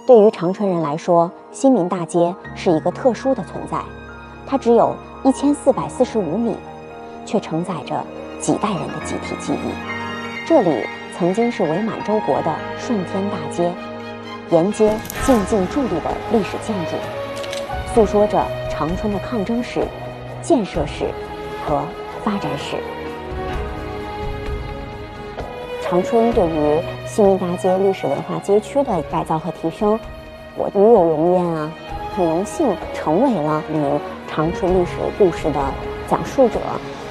对于长春人来说，新民大街是一个特殊的存在，它只有1445米，却承载着几代人的集体记忆。这里曾经是伪满洲国的顺天大街，沿街进驻伫立的历史建筑，诉说着长春的抗争史、建设史和发展史。长春对于新民大街历史文化街区的改造和提升，我与有荣焉啊，很荣幸成为了与长春历史故事的讲述者，